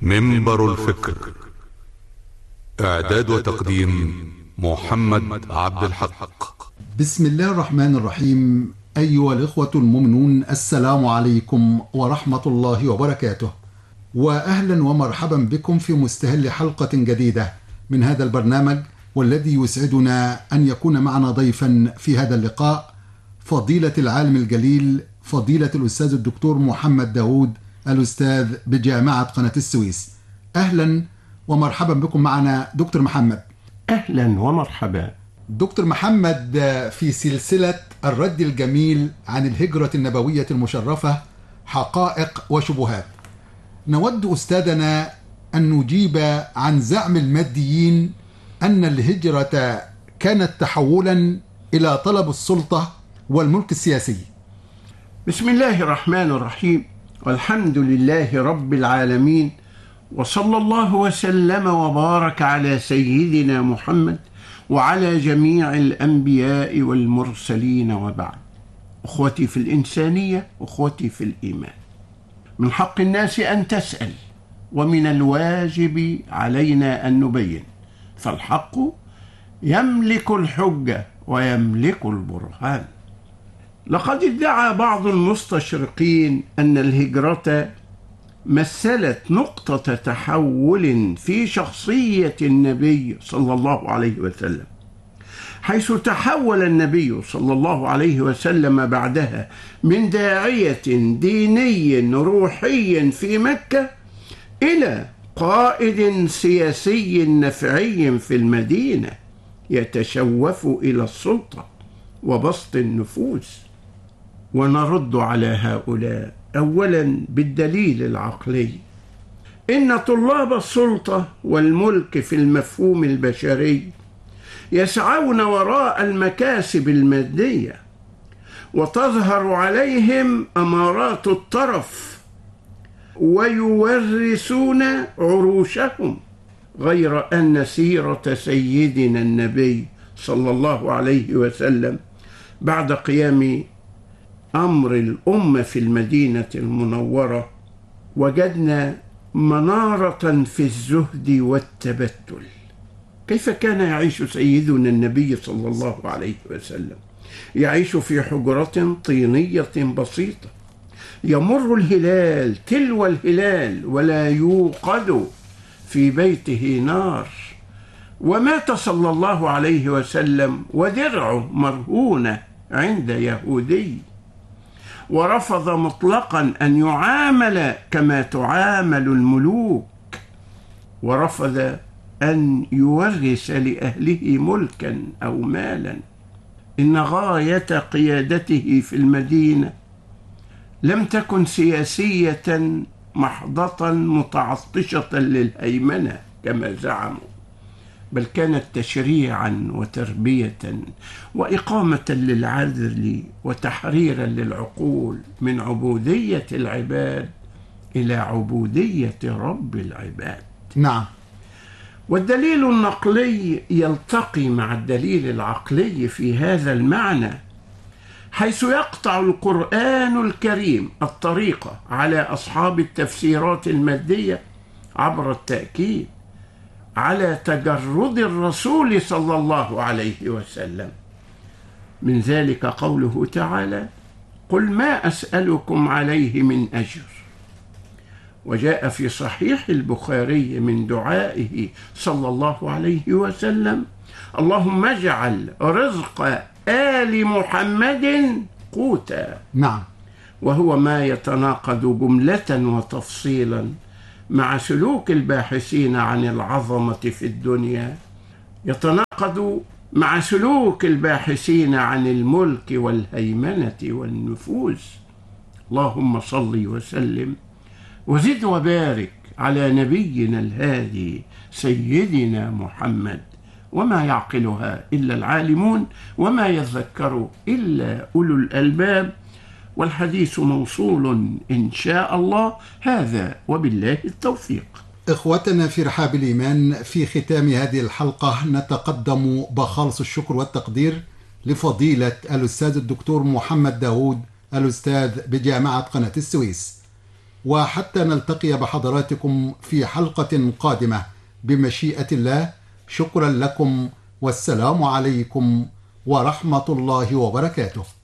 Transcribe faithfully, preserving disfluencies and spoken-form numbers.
منبر الفكر. إعداد وتقديم محمد عبد الحق. بسم الله الرحمن الرحيم. أيها الإخوة المؤمنون، السلام عليكم ورحمة الله وبركاته، وأهلا ومرحبا بكم في مستهل حلقة جديدة من هذا البرنامج، والذي يسعدنا أن يكون معنا ضيفا في هذا اللقاء فضيلة العالم الجليل فضيلة الأستاذ الدكتور محمد داود، الأستاذ بجامعة قناة السويس. أهلا ومرحبا بكم معنا دكتور محمد. أهلا ومرحبا دكتور محمد. في سلسلة الرد الجميل عن الهجرة النبوية المشرفة حقائق وشبهات، نود أستاذنا أن نجيب عن زعم الماديين أن الهجرة كانت تحولا إلى طلب السلطة والملك السياسي. بسم الله الرحمن الرحيم، والحمد لله رب العالمين، وصلى الله وسلم وبارك على سيدنا محمد وعلى جميع الأنبياء والمرسلين، وبعد. أخوتي في الإنسانية، أخوتي في الإيمان، من حق الناس أن تسأل، ومن الواجب علينا أن نبين، فالحق يملك الحجة ويملك البرهان. لقد ادعى بعض المستشرقين أن الهجرة مثلت نقطة تحول في شخصية النبي صلى الله عليه وسلم، حيث تحول النبي صلى الله عليه وسلم بعدها من داعية ديني روحي في مكة إلى قائد سياسي نفعي في المدينة يتشوف إلى السلطة وبسط النفوذ. ونرد على هؤلاء أولا بالدليل العقلي. إن طلاب السلطة والملك في المفهوم البشري يسعون وراء المكاسب المادية، وتظهر عليهم أمارات الترف، ويورثون عروشهم، غير أن سيرة سيدنا النبي صلى الله عليه وسلم بعد قيام أمر الأمة في المدينة المنورة وجدنا منارة في الزهد والتبتل. كيف كان يعيش سيدنا النبي صلى الله عليه وسلم؟ يعيش في حجرة طينية بسيطة، يمر الهلال تلو الهلال ولا يوقد في بيته نار، ومات صلى الله عليه وسلم ودرعه مرهونة عند يهودي، ورفض مطلقا أن يعامل كما تعامل الملوك، ورفض أن يورث لأهله ملكا أو مالا. إن غاية قيادته في المدينة لم تكن سياسية محضة متعطشة للهيمنة كما زعموا، بل كانت تشريعا وتربية وإقامة للعدل وتحريرا للعقول من عبودية العباد إلى عبودية رب العباد. نعم. والدليل النقلي يلتقي مع الدليل العقلي في هذا المعنى، حيث يقطع القرآن الكريم الطريقة على أصحاب التفسيرات المادية عبر التأكيد على تجرد الرسول صلى الله عليه وسلم. من ذلك قوله تعالى: قل ما أسألكم عليه من أجر. وجاء في صحيح البخاري من دعائه صلى الله عليه وسلم: اللهم اجعل رزق آل محمد قوتا. نعم. وهو ما يتناقض جملة وتفصيلا مع سلوك الباحثين عن العظمة في الدنيا، يتناقض مع سلوك الباحثين عن الملك والهيمنة والنفوذ. اللهم صل وسلم وزد وبارك على نبينا الهادي سيدنا محمد، وما يعقلها إلا العالمون، وما يذكر إلا أولو الألباب. والحديث موصول إن شاء الله، هذا وبالله التوفيق. إخوتنا في رحاب الإيمان، في ختام هذه الحلقة نتقدم بخالص الشكر والتقدير لفضيلة الأستاذ الدكتور محمد داود، الأستاذ بجامعة قناة السويس، وحتى نلتقي بحضراتكم في حلقة قادمة بمشيئة الله. شكرا لكم، والسلام عليكم ورحمة الله وبركاته.